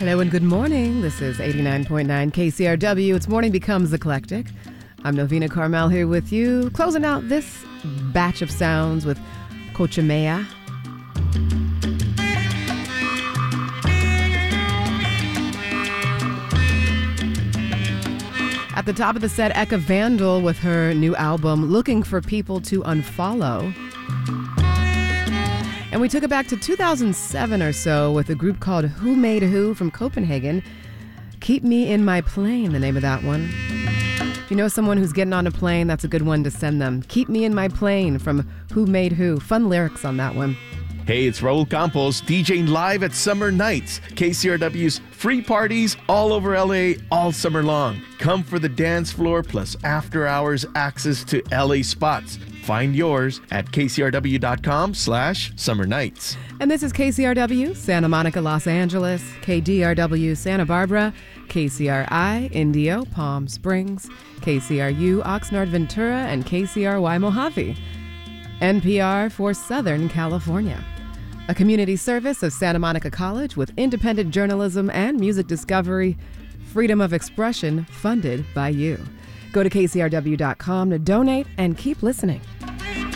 Hello and good morning. This is 89.9 KCRW. It's Morning Becomes Eclectic. I'm Novena Carmel here with you, closing out this batch of sounds with Cochimea. At the top of the set, Eka Vandal with her new album, Looking for People to Unfollow. And we took it back to 2007 or so with a group called Who Made Who from Copenhagen. Keep Me in My Plane, the name of that one. If you know someone who's getting on a plane, that's a good one to send them. Keep Me in My Plane from Who Made Who. Fun lyrics on that one. Hey, it's Raul Campos, DJing live at Summer Nights, KCRW's free parties all over LA all summer long. Come for the dance floor plus after hours access to LA spots. Find yours at kcrw.com/summer nights. And this is KCRW, Santa Monica, Los Angeles, KDRW, Santa Barbara, KCRI, Indio, Palm Springs, KCRU, Oxnard, Ventura, and KCRY, Mojave. NPR for Southern California. A community service of Santa Monica College with independent journalism and music discovery, freedom of expression funded by you. Go to kcrw.com to donate and keep listening.